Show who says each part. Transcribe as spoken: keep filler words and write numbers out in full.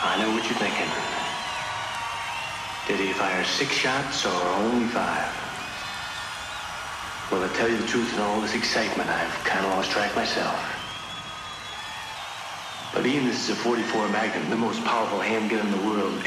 Speaker 1: I know what you're thinking. Did he fire six shots or only five? Well, to tell you the truth, in all this excitement, I've kind of lost track myself. But being this is a forty-four Magnum, the most powerful handgun in the world,